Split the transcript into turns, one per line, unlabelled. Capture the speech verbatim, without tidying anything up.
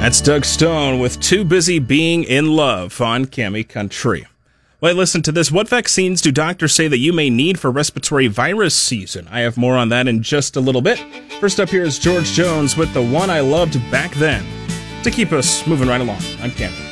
That's Doug Stone with Too Busy Being in Love on Cami Country. Well, listen to this. What vaccines do doctors say that you may need for respiratory virus season? I have more on that in just a little bit. First up here is George Jones with The One I Loved Back Then to keep us moving right along on Cami.